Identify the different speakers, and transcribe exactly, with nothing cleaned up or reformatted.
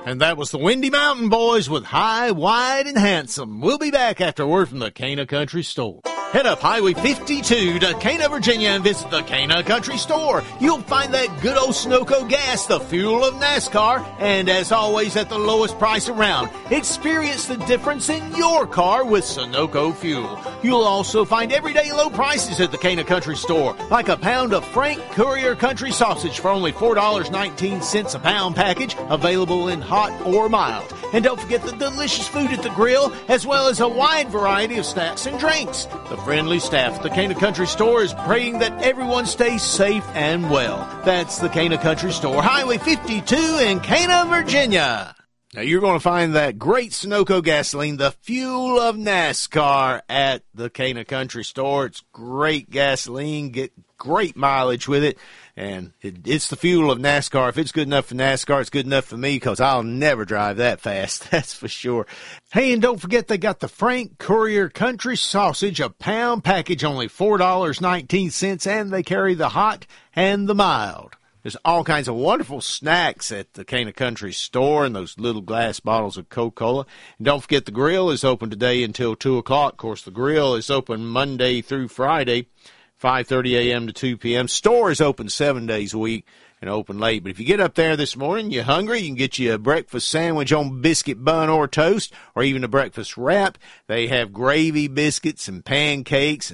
Speaker 1: And that was the Windy Mountain Boys with High, Wide, and Handsome. We'll be back after a word from the Cana Country Store. Head up Highway fifty-two to Cana, Virginia, and visit the Cana Country Store. You'll find that good old Sunoco gas, the fuel of NASCAR, and as always at the lowest price around. Experience the difference in your car with Sunoco fuel. You'll also find everyday low prices at the Cana Country Store, like a pound of Frank Courier Country Sausage for only four dollars and nineteen cents a pound package, available in hot or mild. And don't forget the delicious food at the grill, as well as a wide variety of snacks and drinks. The friendly staff at the Cana Country Store is praying that everyone stays safe and well. That's the Cana Country Store, Highway fifty-two in Cana, Virginia. Now, you're going to find that great Sunoco gasoline, the fuel of NASCAR, at the Cana Country Store. It's great gasoline, get great mileage with it, and it, it's the fuel of NASCAR. If it's good enough for NASCAR, it's good enough for me, because I'll never drive that fast, that's for sure. Hey, and don't forget they got the Frank Courier Country Sausage, a pound package, only four dollars and nineteen cents, and they carry the hot and the mild. There's all kinds of wonderful snacks at the Cana Country Store and those little glass bottles of Coca-Cola. And don't forget the grill is open today until two o'clock. Of course, the grill is open Monday through Friday, five thirty a.m. to two p.m. Store is open seven days a week and open late. But if you get up there this morning, you're hungry, you can get you a breakfast sandwich on biscuit bun or toast, or even a breakfast wrap. They have gravy biscuits and pancakes and